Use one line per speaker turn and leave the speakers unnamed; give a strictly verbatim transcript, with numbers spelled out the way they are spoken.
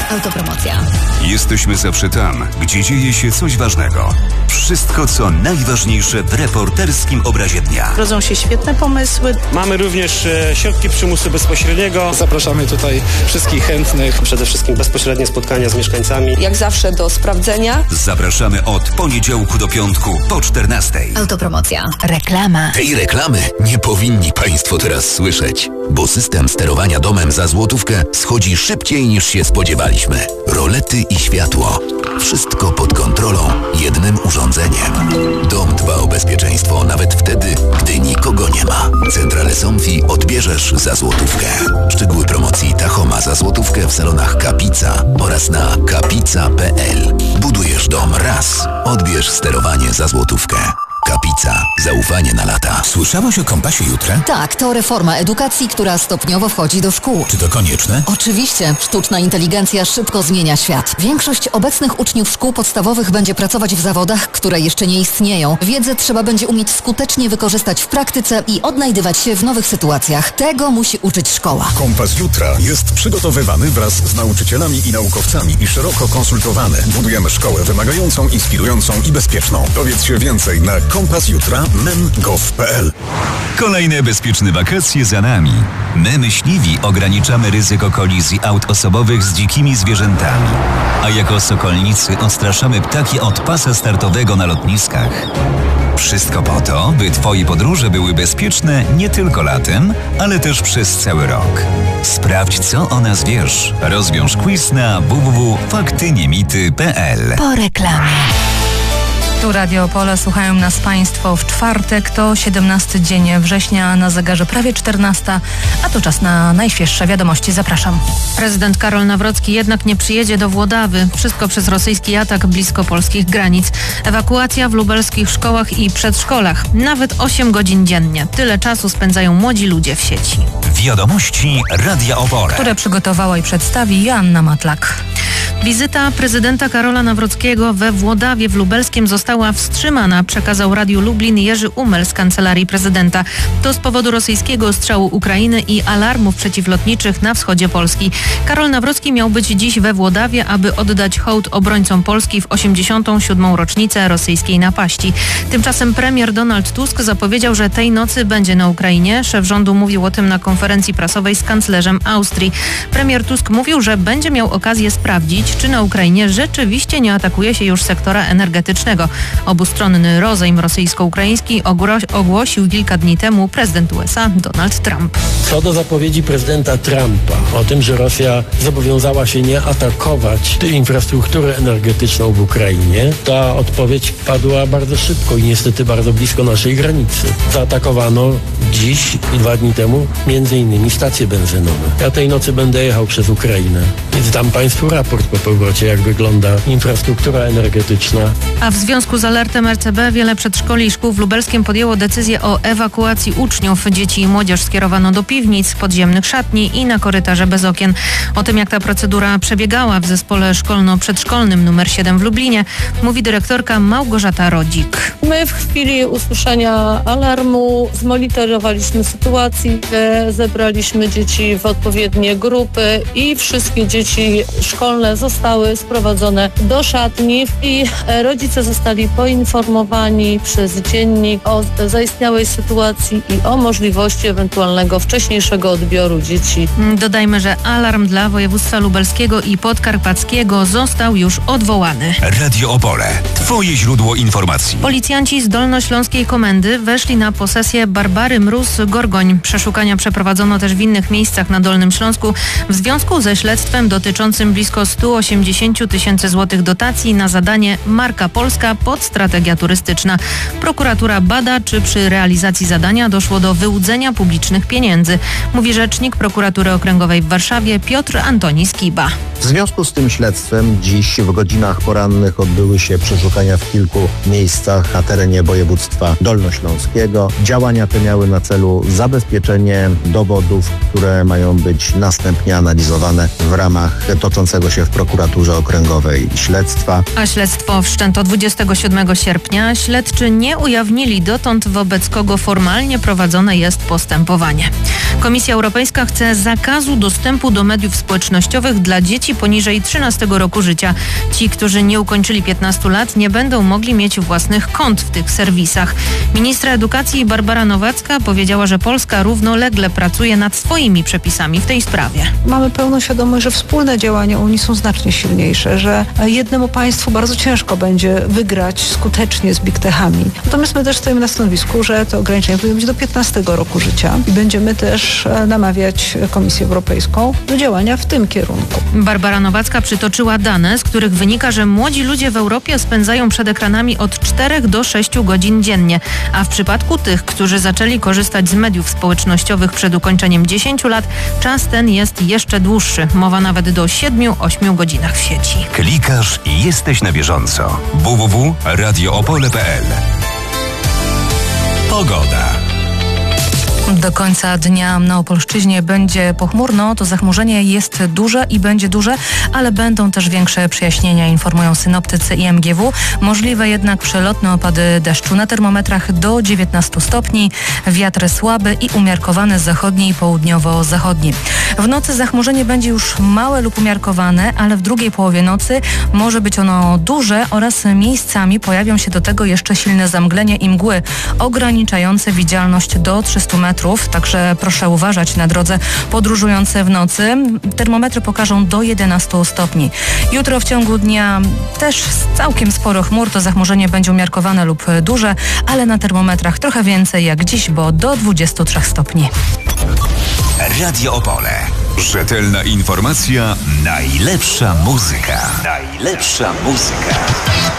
Autopromocja.
Jesteśmy zawsze tam, gdzie dzieje się coś ważnego. Wszystko, co najważniejsze w reporterskim obrazie dnia.
Rodzą się świetne pomysły.
Mamy również e, środki przymusu bezpośredniego.
Zapraszamy tutaj wszystkich chętnych.
Przede wszystkim bezpośrednie spotkania z mieszkańcami.
Jak zawsze do sprawdzenia.
Zapraszamy od poniedziałku do piątku po czternastej.
Autopromocja. Reklama.
Tej reklamy nie powinni Państwo teraz słyszeć, bo system sterowania domem za złotówkę schodzi szybciej niż się spodziewaliśmy. Rolety i światło. Wszystko pod kontrolą jednym urządzeniem. Dom dba o bezpieczeństwo nawet wtedy, gdy nikogo nie ma. Centrale Somfy odbierzesz za złotówkę. Szczegóły promocji Tachoma za złotówkę w salonach Kapica oraz na kapica kropka p l. Budujesz dom raz. Odbierz sterowanie za złotówkę. Kapica. Zaufanie na lata.
Słyszałaś o Kompasie Jutra?
Tak, to reforma edukacji, która stopniowo wchodzi do szkół.
Czy to konieczne?
Oczywiście. Sztuczna inteligencja szybko zmienia świat. Większość obecnych uczniów szkół podstawowych będzie pracować w zawodach, które jeszcze nie istnieją. Wiedzę trzeba będzie umieć skutecznie wykorzystać w praktyce i odnajdywać się w nowych sytuacjach. Tego musi uczyć szkoła.
Kompas Jutra jest przygotowywany wraz z nauczycielami i naukowcami i szeroko konsultowany. Budujemy szkołę wymagającą, inspirującą i bezpieczną. Dowiedz się więcej na kompas jutra kropka mem kropka gov kropka p l.
Kolejne bezpieczne wakacje za nami. My, myśliwi, ograniczamy ryzyko kolizji aut osobowych z dzikimi zwierzętami. A jako sokolnicy odstraszamy ptaki od pasa startowego na lotniskach. Wszystko po to, by Twoje podróże były bezpieczne nie tylko latem, ale też przez cały rok. Sprawdź, co o nas wiesz. Rozwiąż quiz na w w w kropka fakty nie mity kropka p l.
Po reklamie.
Tu Radio Opole, słuchają nas Państwo w czwartek, to siedemnasty dzień września, na zegarze prawie czternasta, a to czas na najświeższe wiadomości. Zapraszam. Prezydent Karol Nawrocki jednak nie przyjedzie do Włodawy. Wszystko przez rosyjski atak blisko polskich granic. Ewakuacja w lubelskich szkołach i przedszkolach. Nawet osiem godzin dziennie. Tyle czasu spędzają młodzi ludzie w sieci.
Wiadomości Radia Opole,
które przygotowała i przedstawi Joanna Matlak. Wizyta prezydenta Karola Nawrockiego we Włodawie w Lubelskiem została wstrzymana, przekazał Radiu Lublin Jerzy Umel z kancelarii prezydenta. To z powodu rosyjskiego ostrzału Ukrainy i alarmów przeciwlotniczych na wschodzie Polski. Karol Nawrocki miał być dziś we Włodawie, aby oddać hołd obrońcom Polski w osiemdziesiątą siódmą rocznicę rosyjskiej napaści. Tymczasem premier Donald Tusk zapowiedział, że tej nocy będzie na Ukrainie. Szef rządu mówił o tym na konferencji prasowej z kanclerzem Austrii. Premier Tusk mówił, że będzie miał okazję sprawdzić, czy na Ukrainie rzeczywiście nie atakuje się już sektora energetycznego. Obustronny rozejm rosyjsko-ukraiński ogłosił kilka dni temu prezydent U S A Donald Trump.
Co do zapowiedzi prezydenta Trumpa o tym, że Rosja zobowiązała się nie atakować infrastruktury energetyczną w Ukrainie, ta odpowiedź padła bardzo szybko i niestety bardzo blisko naszej granicy. Zaatakowano dziś i dwa dni temu między innymi stacje benzynowe. Ja tej nocy będę jechał przez Ukrainę i dam Państwu raport po powrocie, jak wygląda infrastruktura energetyczna.
A w związku z alertem R C B wiele przedszkoli i szkół w Lubelskiem podjęło decyzję o ewakuacji uczniów. Dzieci i młodzież skierowano do piwnic, podziemnych szatni i na korytarze bez okien. O tym, jak ta procedura przebiegała w zespole szkolno-przedszkolnym numer siedem w Lublinie, mówi dyrektorka Małgorzata Rodzik.
My w chwili usłyszenia alarmu zmonitorowaliśmy sytuację, zebraliśmy dzieci w odpowiednie grupy i wszystkie dzieci szkolne zostały sprowadzone do szatni i rodzice zostali poinformowani przez dziennik o zaistniałej sytuacji i o możliwości ewentualnego wcześniejszego odbioru dzieci.
Dodajmy, że alarm dla województwa lubelskiego i podkarpackiego został już odwołany.
Radio Opole, Twoje źródło informacji.
Policjanci z Dolnośląskiej Komendy weszli na posesję Barbary Mróz-Gorgoń. Przeszukania przeprowadzono też w innych miejscach na Dolnym Śląsku w związku ze śledztwem dotyczącym blisko stu osiemdziesięciu tysięcy złotych dotacji na zadanie Marka Polska pod strategia turystyczna. Prokuratura bada, czy przy realizacji zadania doszło do wyłudzenia publicznych pieniędzy, mówi rzecznik prokuratury okręgowej w Warszawie Piotr Antoni Skiba.
W związku z tym śledztwem dziś w godzinach porannych odbyły się przeszukania w kilku miejscach na terenie województwa dolnośląskiego. Działania te miały na celu zabezpieczenie dowodów, które mają być następnie analizowane w ramach toczącego się w prokuraturze okręgowej śledztwa.
A śledztwo wszczęto dwudziestego siódmego sierpnia. Śledczy nie ujawnili dotąd, wobec kogo formalnie prowadzone jest postępowanie. Komisja Europejska chce zakazu dostępu do mediów społecznościowych dla dzieci dzieci poniżej trzynastego roku życia. Ci, którzy nie ukończyli piętnastu lat, nie będą mogli mieć własnych kont w tych serwisach. Ministra edukacji Barbara Nowacka powiedziała, że Polska równolegle pracuje nad swoimi przepisami w tej sprawie.
Mamy pełną świadomość, że wspólne działania Unii są znacznie silniejsze, że jednemu państwu bardzo ciężko będzie wygrać skutecznie z big techami. Natomiast my też stoimy na stanowisku, że to ograniczenie powinno być do piętnastego roku życia i będziemy też namawiać Komisję Europejską do działania w tym kierunku.
Barbara Nowacka przytoczyła dane, z których wynika, że młodzi ludzie w Europie spędzają przed ekranami od czterech do sześciu godzin dziennie, a w przypadku tych, którzy zaczęli korzystać z mediów społecznościowych przed ukończeniem dziesięciu lat, czas ten jest jeszcze dłuższy. Mowa nawet do siedmiu do ośmiu godzinach w sieci.
Klikasz i jesteś na bieżąco. w w w kropka radio opole kropka p l. Pogoda.
Do końca dnia na Opolszczyźnie będzie pochmurno, to zachmurzenie jest duże i będzie duże, ale będą też większe przejaśnienia, informują synoptycy i M G W. Możliwe jednak przelotne opady deszczu. Na termometrach do dziewiętnastu stopni, wiatr słaby i umiarkowany z zachodniej i południowo-zachodni. W nocy zachmurzenie będzie już małe lub umiarkowane, ale w drugiej połowie nocy może być ono duże oraz miejscami pojawią się do tego jeszcze silne zamglenie i mgły ograniczające widzialność do trzystu metrów. Także proszę uważać na drodze podróżujące w nocy. Termometry pokażą do jedenastu stopni. Jutro w ciągu dnia też całkiem sporo chmur. To zachmurzenie będzie umiarkowane lub duże, ale na termometrach trochę więcej jak dziś, bo do dwudziestu trzech stopni.
Radio Opole. Rzetelna informacja, najlepsza muzyka. Najlepsza muzyka.